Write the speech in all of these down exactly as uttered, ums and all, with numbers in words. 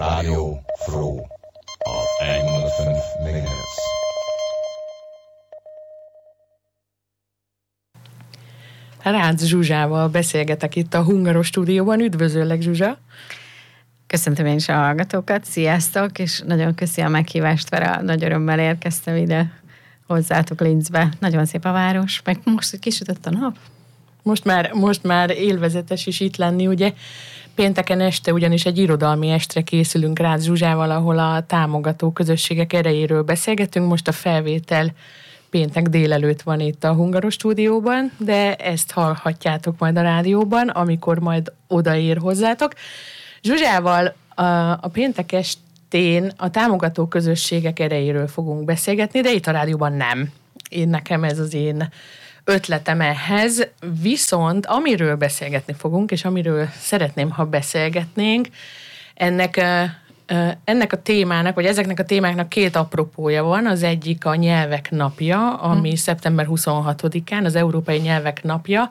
Radio Fro auf honderdvijf megahertz. Rácz Zsuzsával beszélgetek itt a Hungaros stúdióban. Üdvözöllek, Zsuzsa! Köszöntöm én is a hallgatókat, sziasztok, és nagyon köszi a meghívást, Vera, nagy örömmel érkeztem ide hozzátok Linzbe. Nagyon szép a város, meg most, hogy kisütött a nap. Most már, most már élvezetes is itt lenni, ugye? Pénteken este ugyanis egy irodalmi estre készülünk Rácz Zsuzsával, ahol a támogató közösségek erejéről beszélgetünk. Most a felvétel péntek délelőtt van itt a Hungaros stúdióban, de ezt hallhatjátok majd a rádióban, amikor majd odaér hozzátok. Zsuzsával a, a péntek estén a támogató közösségek erejéről fogunk beszélgetni, de itt a rádióban nem. Én nekem ez az én ötletem ehhez, viszont amiről beszélgetni fogunk, és amiről szeretném, ha beszélgetnénk, ennek, ennek a témának, vagy ezeknek a témáknak két apropója van. Az egyik a Nyelvek Napja, ami hmm. szeptember huszonhatodikán, az Európai Nyelvek Napja,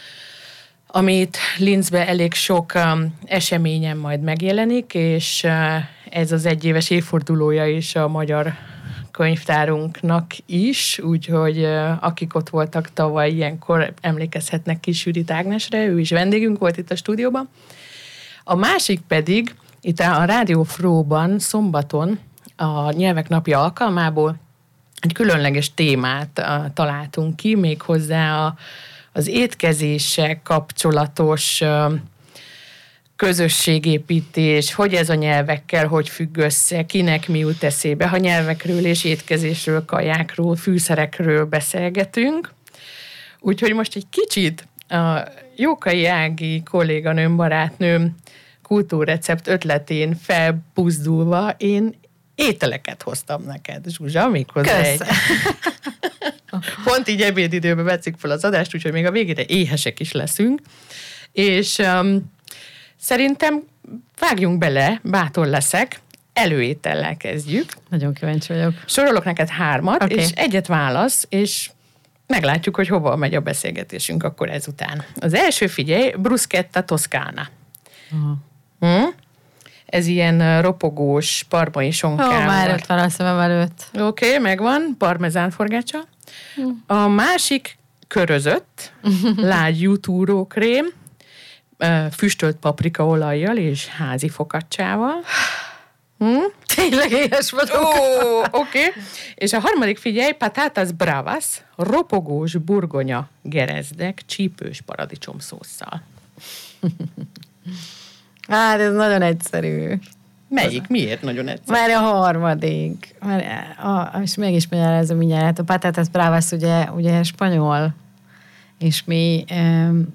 amit Linzbe elég sok um, eseményen majd megjelenik, és uh, ez az egyéves évfordulója is a magyar könyvtárunknak is, úgyhogy uh, akik ott voltak tavaly ilyenkor, emlékezhetnek Kis Judit Ágnesre, ő is vendégünk volt itt a stúdióban. A másik pedig, itt a Rádió Fróban szombaton a Nyelvek Napja alkalmából egy különleges témát uh, találtunk ki, méghozzá a az étkezéssel kapcsolatos uh, közösségépítés, hogy ez a nyelvekkel hogy függ össze, kinek mi jut eszébe. Ha nyelvekről és étkezésről, kajákról, fűszerekről beszélgetünk. Úgyhogy most egy kicsit a Jókai Ági kolléganőm, barátnőm kultúrrecept ötletén felbuzdulva én ételeket hoztam neked, Zsuzsa, méghozzá egy... Pont így ebédidőben vetszik fel az adást, úgyhogy még a végére éhesek is leszünk. És um, szerintem vágjunk bele, bátor leszek, előétellel kezdjük. Nagyon kíváncsi vagyok. Sorolok neked hármat, okay. és egyet válasz, és meglátjuk, hogy hova megy a beszélgetésünk akkor ezután. Az első, figyelj, bruschetta toscana. Uh-huh. Hm? Ez ilyen ropogós parmai sonkával. Ó, már ott van a szemem előtt. Oké, okay, megvan, parmezán forgácsa. A másik körözött, lágy jutúrókrém, füstölt paprikaolajjal és házi fokacsával. Hm? Tényleg éhes vagyok. Ó, oké. Okay. És a harmadik, figyelj, patatas bravas, ropogós burgonya gerezdek, csípős paradicsomszósszal. Hát ez nagyon egyszerű. Melyik? Miért nagyon egyszerű? Már a harmadik. Már a, és mégis magyarázom mindjárt. A patatas bravas ugye, ugye spanyol, és mi um,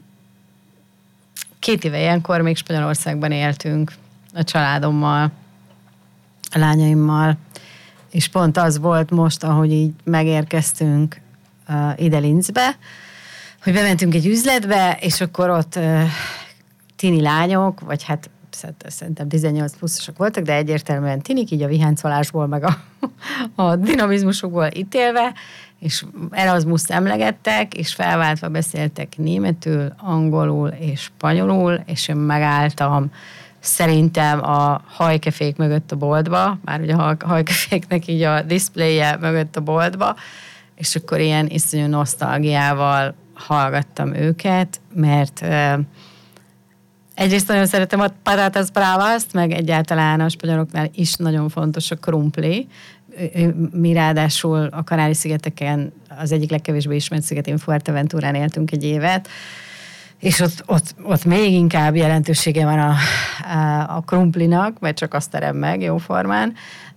két éve ilyenkor még Spanyolországban éltünk a családommal, a lányaimmal, és pont az volt most, ahogy így megérkeztünk uh, ide Linzbe, hogy bementünk egy üzletbe, és akkor ott uh, tini lányok, vagy hát szerintem tizennyolc pluszosok voltak, de egyértelműen tinik, így a viháncolásból, meg a, a dinamizmusokból ítélve, és Erasmus emlegettek, és felváltva beszéltek németül, angolul és spanyolul, és én megálltam szerintem a hajkefék mögött a boltba, már ugye a hajkeféknek így a diszpléje mögött a boltba, és akkor ilyen iszonyú nosztalgiával hallgattam őket, mert egyrészt nagyon szeretem a patatas bravast, meg egyáltalán a spanyoloknál is nagyon fontos a krumpli. Mi ráadásul a Kanári-szigeteken az egyik legkevésbé ismert szigetén, Fuerteventurán éltünk egy évet, és ott, ott, ott még inkább jelentősége van a, a, a krumplinak, mert csak azt terem meg jóformán,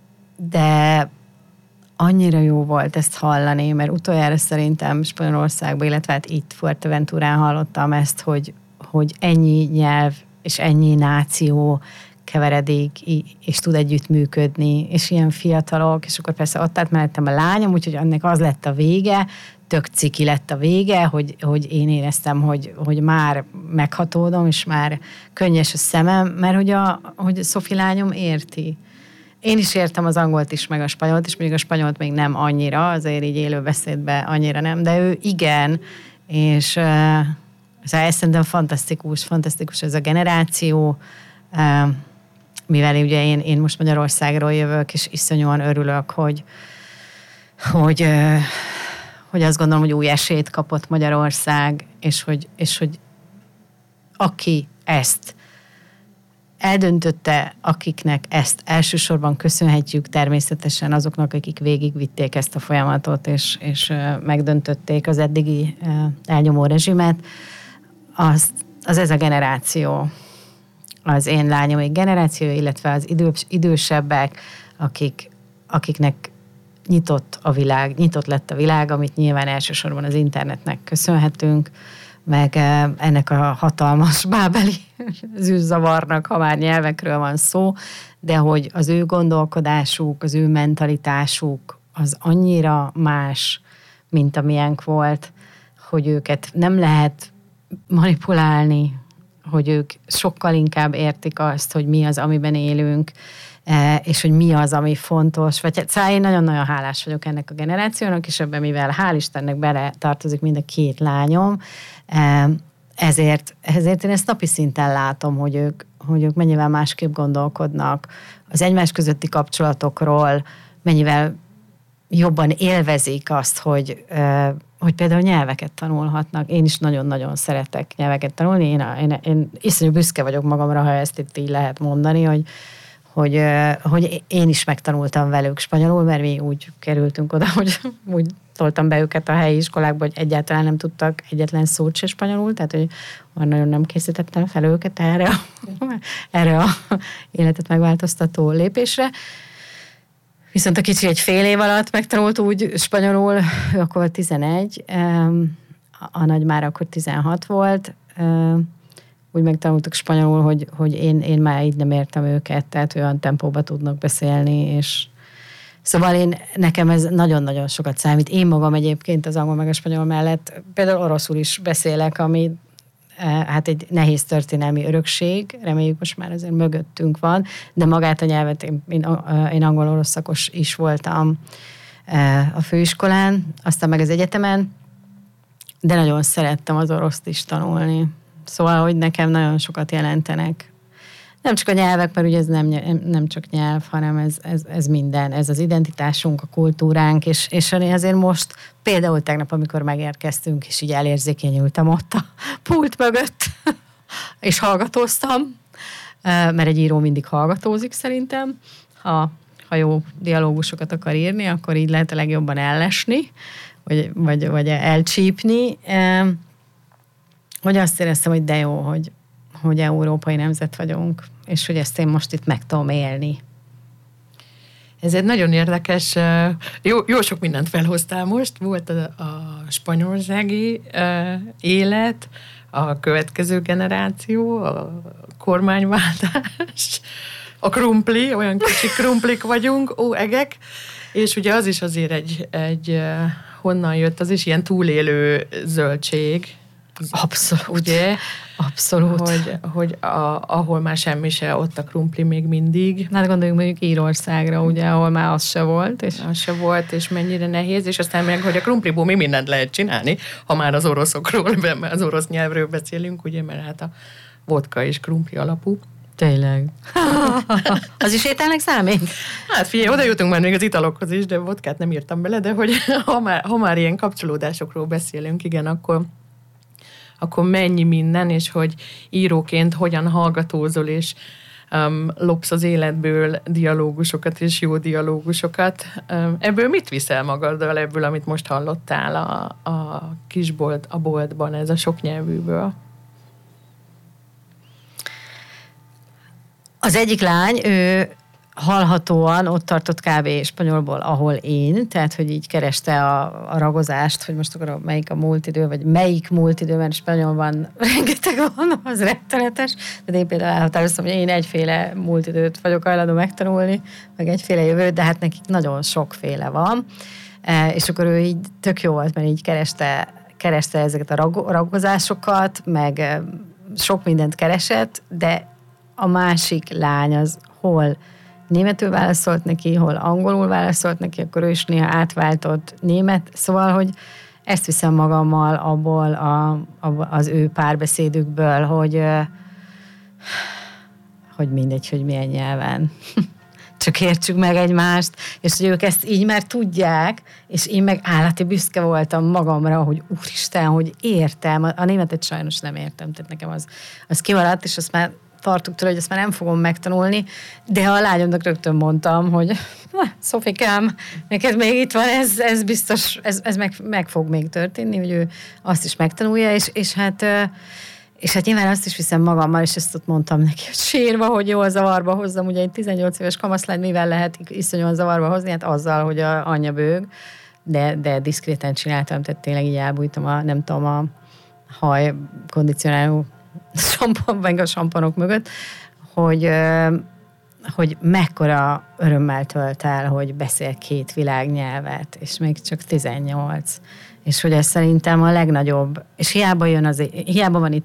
de annyira jó volt ezt hallani, mert utoljára szerintem Spanyolországban, illetve hát itt Fuerteventurán hallottam ezt, hogy hogy ennyi nyelv és ennyi náció keveredik, és tud együttműködni, és ilyen fiatalok, és akkor persze ott állt mellettem a lányom, úgyhogy annak az lett a vége, tök ciki lett a vége, hogy, hogy én éreztem, hogy, hogy már meghatódom, és már könnyes a szemem, mert hogy a, hogy a Szofi lányom érti. Én is értem az angolt is, meg a spanyolt is, még a spanyolt még nem annyira, azért így élő beszédben annyira nem, de ő igen, és ez szerintem fantasztikus, fantasztikus ez a generáció, mivel ugye én, én most Magyarországról jövök, és iszonyúan örülök, hogy, hogy, hogy azt gondolom, hogy új esélyt kapott Magyarország, és hogy, és hogy aki ezt eldöntötte, akiknek ezt elsősorban köszönhetjük, természetesen azoknak, akik végigvitték ezt a folyamatot, és, és megdöntötték az eddigi elnyomó rezsimet, az, az ez a generáció, az én lányomék generáció, illetve az idő, idősebbek, akik, akiknek nyitott a világ, nyitott lett a világ, amit nyilván elsősorban az internetnek köszönhetünk, meg ennek a hatalmas bábeli zűrzavarnak, ha már nyelvekről van szó, de hogy az ő gondolkodásuk, az ő mentalitásuk az annyira más, mint amilyenk volt, hogy őket nem lehet manipulálni, hogy ők sokkal inkább értik azt, hogy mi az, amiben élünk, és hogy mi az, ami fontos. Vagy szóval én nagyon-nagyon hálás vagyok ennek a generációnak, és ebben, mivel hál' Istennek bele tartozik mind a két lányom, ezért, ezért én ezt napi szinten látom, hogy ők, hogy ők mennyivel másképp gondolkodnak az egymás közötti kapcsolatokról, mennyivel jobban élvezik azt, hogy, hogy például nyelveket tanulhatnak. Én is nagyon-nagyon szeretek nyelveket tanulni. Én, én, én iszonyú büszke vagyok magamra, ha ezt itt így lehet mondani, hogy, hogy, hogy én is megtanultam velük spanyolul, mert mi úgy kerültünk oda, hogy úgy toltam be őket a helyi iskolákba, hogy egyáltalán nem tudtak egyetlen szót se spanyolul, tehát hogy nagyon nem készítettem fel őket erre a, erre a életet megváltoztató lépésre. Viszont a kicsi egy fél év alatt megtanult úgy spanyolul, ő akkor tizenegy, a nagy már akkor tizenhat volt, úgy megtanultak spanyolul, hogy, hogy én, én már így nem értem őket, tehát olyan tempóba tudnak beszélni, és szóval én, nekem ez nagyon-nagyon sokat számít. Én magam egyébként az angol meg a spanyol mellett például oroszul is beszélek, ami hát egy nehéz történelmi örökség, reméljük most már azért mögöttünk van, de magát a nyelvet, én, én angol-orosz szakos is voltam a főiskolán, aztán meg az egyetemen, de nagyon szerettem az oroszt is tanulni. Szóval, hogy nekem nagyon sokat jelentenek. Nem csak a nyelvek, mert ugye ez nem, nem csak nyelv, hanem ez, ez, ez minden, ez az identitásunk, a kultúránk, és, és azért most, például tegnap, amikor megérkeztünk, és így elérzékenyültem ott a pult mögött, és hallgatóztam, mert egy író mindig hallgatózik szerintem, ha, ha jó dialógusokat akar írni, akkor így lehet a legjobban ellesni, vagy, vagy, vagy elcsípni, hogy azt éreztem, hogy de jó, hogy, hogy európai nemzet vagyunk, és hogy ezt én most itt meg tudom élni. Ez egy nagyon érdekes, jó, jó sok mindent felhoztál most, volt a, a spanyolsági élet, a következő generáció, a kormányváltás, a krumpli, olyan kicsi krumplik vagyunk, ó, egek, és ugye az is azért egy, egy honnan jött, az is ilyen túlélő zöldség. Abszolút. Ugye? Abszolút. Hogy, hogy a, ahol már semmi se, ott a krumpli még mindig. Hát gondoljunk mondjuk Írországra, ugye, ahol már az se volt. És... Az se volt, és mennyire nehéz, és aztán meg, hogy a krumpliból mi mindent lehet csinálni, ha már az oroszokról, az orosz nyelvről beszélünk, ugye, mert hát a vodka és krumpli alapú. Tényleg. Az is ételnek számít? Hát figyelj, oda jutunk már még az italokhoz is, de vodkát nem írtam bele, de hogy ha már, ha már ilyen kapcsolódásokról beszélünk, igen, akkor akkor mennyi minden, és hogy íróként hogyan hallgatózol, és um, lopsz az életből dialógusokat, és jó dialógusokat. Um, ebből mit viszel magaddal, ebből, amit most hallottál a, a kisbolt, a boltban, ez a sok nyelvűből? Az egyik lány, ő hallhatóan ott tartott kb. Spanyolból, ahol én, tehát, hogy így kereste a, a ragozást, hogy most akkor melyik a múlt idő, vagy melyik múlt idő, mert spanyolban rengeteg van, az rettenetes. De én például elhatároztam, hogy én egyféle múlt időt vagyok hajlandó megtanulni, meg egyféle jövőt, de hát nekik nagyon sokféle van. E, és akkor ő így tök jó volt, mert így kereste, kereste ezeket a rag, ragozásokat, meg sok mindent keresett, de a másik lány az hol németül válaszolt neki, hol angolul válaszolt neki, akkor ő is néha átváltott német. Szóval, hogy ezt viszem magammal abból a, az ő párbeszédükből, hogy, hogy mindegy, hogy milyen nyelven. Csak értsük meg egymást, és hogy ők ezt így már tudják, és én meg állati büszke voltam magamra, hogy úristen, hogy értem. A németet sajnos nem értem, tehát nekem az, az kimaradt, és azt már tartok tőle, hogy ezt már nem fogom megtanulni, de a lányomnak rögtön mondtam, hogy Szofikám, neked még itt van, ez, ez biztos, ez, ez meg, meg fog még történni, hogy ő azt is megtanulja, és, és hát és hát nyilván azt is viszem magammal, és ezt ott mondtam neki, hogy sírva, hogy jól zavarba hozzam, ugye egy tizennyolc éves kamaszlány, mivel lehet iszonyúan zavarba hozni, hát azzal, hogy a anyja bőg, de, de diszkréten csináltam, tehát tényleg így elbújtam a, nem tudom, a haj kondicionáló sampon, vagy a samponok mögött, hogy, hogy mekkora örömmel tölt el, hogy beszél két világnyelvet, és még csak tizennyolc. És hogy ez szerintem a legnagyobb, és hiába jön az, hiába van itt